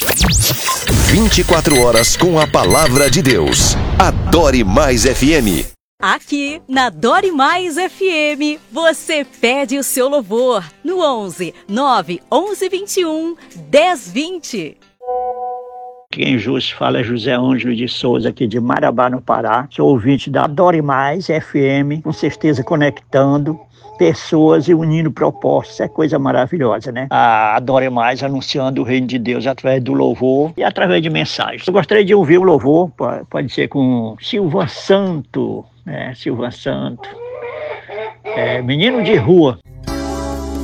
24 horas com a palavra de Deus. Adore Mais FM. Aqui na Adore Mais FM, você pede o seu louvor no 11 9 11 21 10 20. Quem vos fala é José Ângelo de Souza, aqui de Marabá, no Pará. Sou ouvinte da Adore Mais FM, com certeza conectando pessoas e unindo propostas. É coisa maravilhosa, né? A Adore Mais anunciando o reino de Deus através do louvor e através de mensagens. Eu gostaria de ouvir o louvor, pode ser com Silvan Santo, Silvan Santo, Menino de Rua.